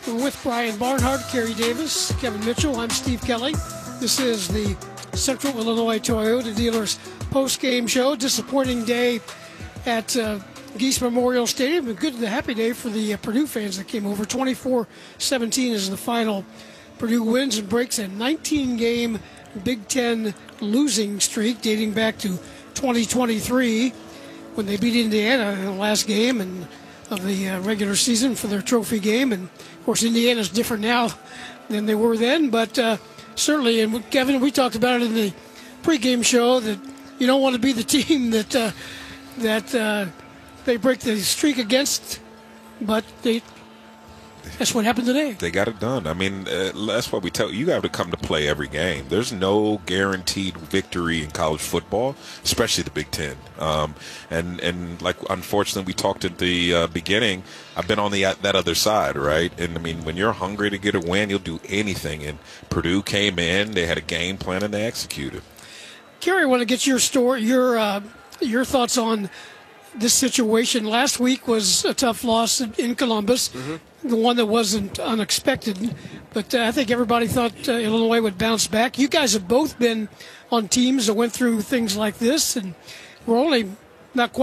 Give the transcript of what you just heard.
with Brian Barnhart, Kerry Davis, Kevin Mitchell. I'm Steve Kelly. This is the Central Illinois Toyota Dealers post-game show. Disappointing day at Geese Memorial Stadium. A good, happy day for the Purdue fans that came over. 24-17 is the final. Purdue wins and breaks a 19-game Big Ten losing streak dating back to 2023 when they beat Indiana in the last game of the regular season for their trophy game. And, of course, Indiana's different now than they were then. But certainly, and Kevin, we talked about it in the pregame show, that you don't want to be the team that they break the streak against, but that's what happened today. They got it done. I mean, that's what we tell you. You have to come to play every game. There's no guaranteed victory in college football, especially the Big Ten. And like, unfortunately, we talked at the beginning. I've been on that other side, right? And I mean, when you're hungry to get a win, you'll do anything. And Purdue came in, they had a game plan, and they executed. Kerry, I want to get your story, your thoughts on this situation. Last week was a tough loss in Columbus, the one that wasn't unexpected. But I think everybody thought Illinois would bounce back. You guys have both been on teams that went through things like this, and we're only not quite